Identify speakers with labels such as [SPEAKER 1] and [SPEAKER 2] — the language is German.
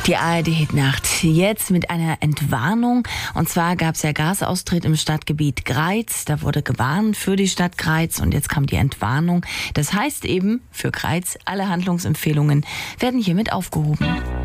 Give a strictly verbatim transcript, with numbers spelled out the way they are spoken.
[SPEAKER 1] Die A R D-Hitnacht jetzt mit einer Entwarnung. Und zwar gab es ja Gasaustritt im Stadtgebiet Greiz. Da wurde gewarnt für die Stadt Greiz und jetzt kam die Entwarnung. Das heißt eben für Greiz, alle Handlungsempfehlungen werden hiermit aufgehoben.